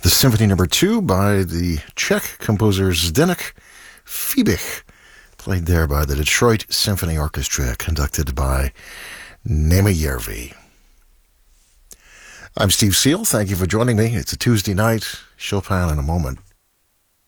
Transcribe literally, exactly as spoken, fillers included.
the Symphony Number Two by the Czech composer Zdeněk Fibich, played there by the Detroit Symphony Orchestra, conducted by Nema Järvi. I'm Steve Seal. Thank you for joining me. It's a Tuesday night. Chopin in a moment.